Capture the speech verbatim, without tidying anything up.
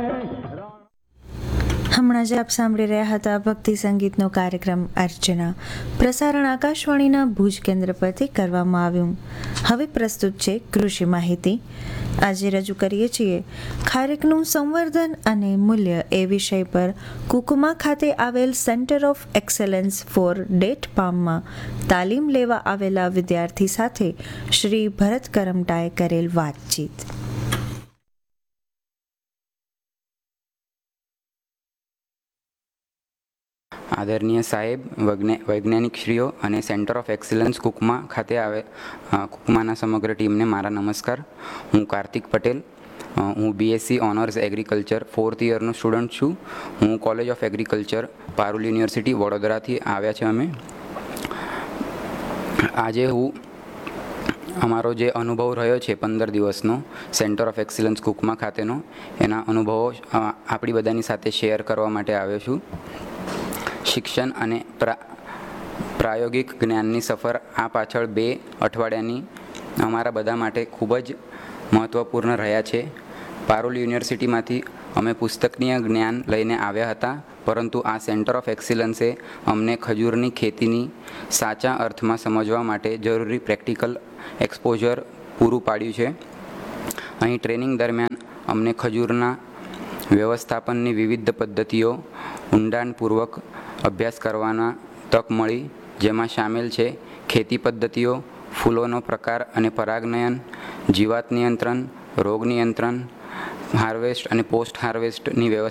હમણાં જ આપ સાંભળી રહ્યા હતા ભક્તિ સંગીતનો કાર્યક્રમ અર્ચના. પ્રસારણ આકાશવાણીના ભુજ કેન્દ્ર પરથી કરવામાં આવ્યું. હવે પ્રસ્તુત છે કૃષિ માહિતી. આજે રજૂ કરીએ છીએ ખારેકનું સંવર્ધન અને મૂલ્ય એ વિષય પર કુકમા ખાતે આવેલ centre of excellence four date પામમાં તાલીમ લેવા આવેલા વિદ્યાર્થી સાથે શ્રી ભરત કરમટાએ કરેલ વાતચીત. આદરણીય સાહેબ, વૈજ્ઞાનિક શ્રીઓ અને સેન્ટર ઓફ એક્સલન્સ કુકમા ખાતે આવે કુકમાના સમગ્ર ટીમને મારા નમસ્કાર. હું કાર્તિક પટેલ. હું BSc owners agriculture fourth યરનો student છું. હું college of agriculture Parul university વડોદરાથી આવ્યા છે અમે. આજે હું અમારો જે અનુભવ રહ્યો છે પંદર દિવસનો સેન્ટર ઓફ એક્સલન્સ કુકમા ખાતેનો, એના અનુભવો આપણી બધાની સાથે શેર કરવા માટે આવ્યો છું. શિક્ષણ અને પ્રા પ્રાયોગિક જ્ઞાનની સફર આ પાછળ બે અઠવાડિયાની અમારા બધા માટે ખૂબ જ મહત્ત્વપૂર્ણ રહ્યા છે. પારુલ યુનિવર્સિટીમાંથી અમે પુસ્તકીય જ્ઞાન લઈને આવ્યા હતા, પરંતુ આ સેન્ટર ઓફ એક્સિલન્સે અમને ખજૂરની ખેતીની સાચા અર્થમાં સમજવા માટે જરૂરી પ્રેક્ટિકલ એક્સપોઝર પૂરું પાડ્યું છે. અહીં ટ્રેનિંગ દરમિયાન અમને ખજૂરના વ્યવસ્થાપનની વિવિધ પદ્ધતિઓ ઊંડાણપૂર્વક અભ્યાસ કરવાના તક મળી, જેમાં સામેલ છે ખેતી પદ્ધતિઓ, ફૂલોનો પ્રકાર અને પરાગનયન, જીવાત નિયંત્રણ, રોગ નિયંત્રણ, હાર્વેસ્ટ અને પોસ્ટ હાર્વેસ્ટની વ્યવસ્થા